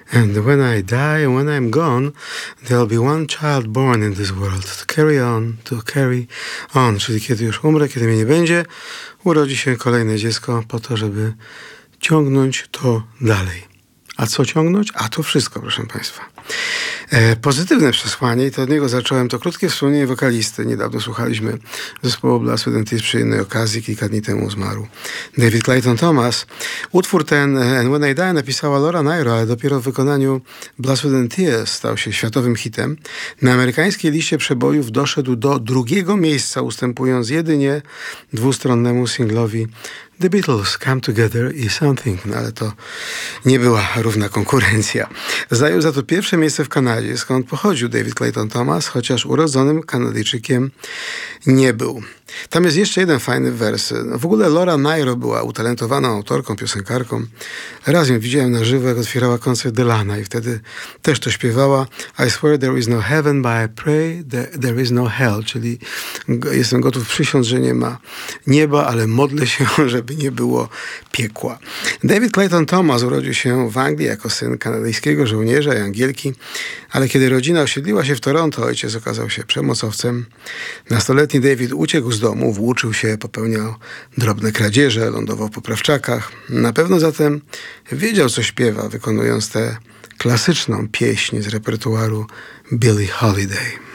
And when I die and when I'm gone, there'll be one child born in this world to carry on. Czyli kiedy już umrę, kiedy mnie nie będzie, urodzi się kolejne dziecko po to, żeby ciągnąć to dalej. A co ciągnąć? A to wszystko, proszę Państwa. Pozytywne przesłanie, i to od niego zacząłem, to krótkie wspomnienie wokalisty. Niedawno słuchaliśmy zespołu Blood, Sweat and Tears przy innej okazji, kilka dni temu zmarł David Clayton Thomas. Utwór ten And When I Die napisała Laura Nyro, ale dopiero w wykonaniu Blood, Sweat and Tears stał się światowym hitem. Na amerykańskiej liście przebojów doszedł do drugiego miejsca, ustępując jedynie dwustronnemu singlowi The Beatles, Come Together i Something, no ale to nie była równa konkurencja. Zajął za to pierwsze miejsce w Kanadzie, skąd pochodził David Clayton Thomas, chociaż urodzonym Kanadyjczykiem nie był. Tam jest jeszcze jeden fajny wers. W ogóle Laura Nyro była utalentowaną autorką, piosenkarką. Raz ją widziałem na żywo, jak otwierała koncert Delana i wtedy też to śpiewała. I swear there is no heaven, but I pray there is no hell, czyli jestem gotów przysiąc, że nie ma nieba, ale modlę się, żeby nie było piekła. David Clayton Thomas urodził się w Anglii jako syn kanadyjskiego żołnierza i Angielki, ale kiedy rodzina osiedliła się w Toronto, ojciec okazał się przemocowcem. Nastoletni David uciekł z domu, włóczył się, popełniał drobne kradzieże, lądował w poprawczakach. Na pewno zatem wiedział, co śpiewa, wykonując tę klasyczną pieśń z repertuaru Billie Holiday.